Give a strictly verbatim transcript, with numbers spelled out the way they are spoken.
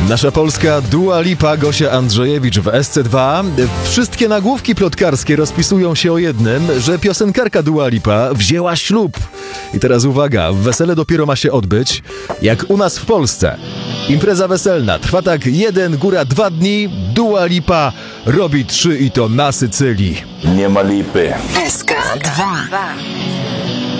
Nasza polska Dua Lipa, Gosia Andrzejewicz w S C dwa. Wszystkie nagłówki plotkarskie rozpisują się o jednym, że piosenkarka Dua Lipa wzięła ślub. I teraz uwaga, wesele dopiero ma się odbyć, jak u nas w Polsce. Impreza weselna trwa tak jeden, góra dwa dni. Dua Lipa robi trzy i to na Sycylii. Nie ma lipy. S K dwa.